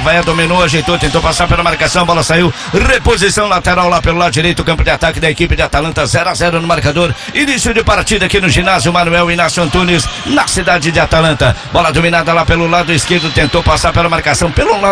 Rafael dominou, ajeitou, tentou passar pela marcação, bola saiu, reposição lateral lá pelo lado direito, campo de ataque da equipe de Atalanta, 0-0 no marcador, início de partida aqui no ginásio Manuel Inácio Antunes, na cidade de Atalanta, bola dominada lá pelo lado esquerdo, tentou passar pela marcação, pelo lado